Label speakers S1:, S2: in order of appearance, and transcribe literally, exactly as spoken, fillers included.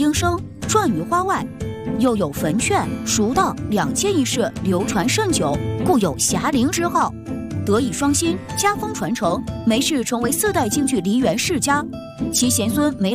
S1: 应声，传于花外。又有坟阙、蜀道两件一事流传甚久，故有侠陵之号。德艺双馨，家风传承，梅氏成为四代京剧梨园世家。其贤孙梅